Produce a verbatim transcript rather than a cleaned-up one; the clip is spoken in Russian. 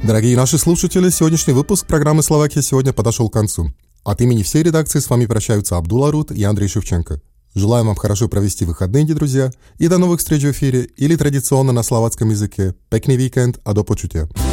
Дорогие наши слушатели, сегодняшний выпуск программы «Словакия сегодня» подошел к концу. От имени всей редакции с вами прощаются Абдулла Рут и Андрей Шевченко. Желаем вам хорошо провести выходные, друзья, и до новых встреч в эфире или традиционно на словацком языке. Пекный уикенд, а до почутия.